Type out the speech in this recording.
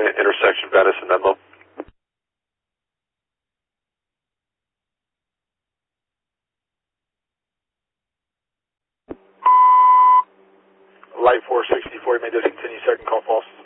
intersection Venice and Menlo. Light 464, you may discontinue, second call false.